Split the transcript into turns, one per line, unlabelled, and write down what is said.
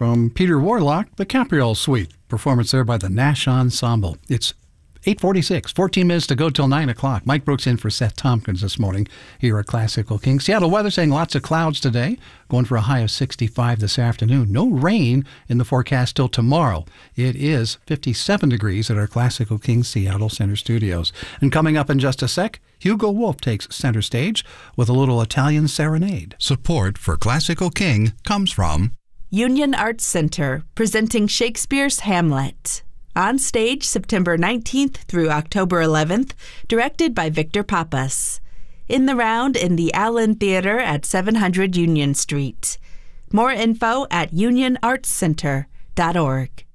from Peter Warlock, the Capriole Suite. Performance there by the Nash Ensemble. It's 8:46, 14 minutes to go till 9 o'clock. Mike Brooks in for Seth Tompkins this morning here at Classical King. Seattle weather saying lots of clouds today, going for a high of 65 this afternoon. No rain in the forecast till tomorrow. It is 57 degrees at our Classical King Seattle Center Studios. And coming up in just a sec, Hugo Wolf takes center stage with a little Italian serenade.
Support for Classical King comes from
Union Arts Center, presenting Shakespeare's Hamlet. On stage September 19th through October 11th, directed by Victor Pappas. In the round in the Allen Theater at 700 Union Street. More info at unionartscenter.org.